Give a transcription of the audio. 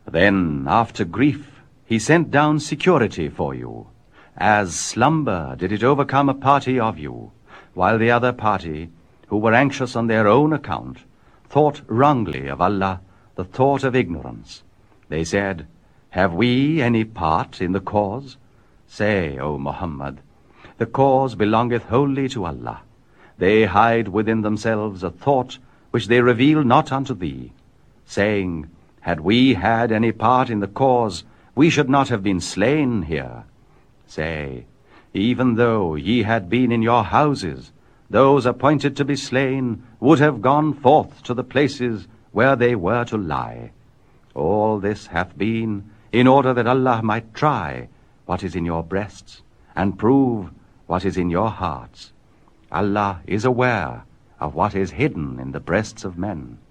Then, after grief, he sent down security for you. As slumber did it overcome a party of you, while the other party, who were anxious on their own account, thought wrongly of Allah, the thought of ignorance. They said, Have we any part in the cause? Say, O Muhammad, the cause belongeth wholly to Allah. They hide within themselves a thought which they reveal not unto thee, saying, Had we had any part in the cause, we should not have been slain here. Say, even though ye had been in your houses, those appointed to be slain would have gone forth to the places where they were to lie. All this hath been in order that Allah might try what is in your breasts, and prove what is in your hearts. Allah is aware of what is hidden in the breasts of men.